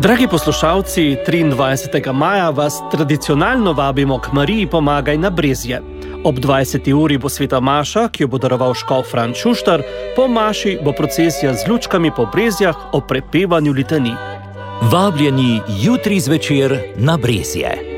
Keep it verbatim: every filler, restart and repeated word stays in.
Dragi poslušalci, triindvajsetega maja vas tradicionalno vabimo k Mariji Pomagaj na Brezje. Ob dvajseti uri bo sveta maša, ki jo bo daroval škof Franc Šuštar, po maši bo procesija z lučkami po Brezjah ob prepevanju litanij. Vabljeni jutri zvečer na Brezje.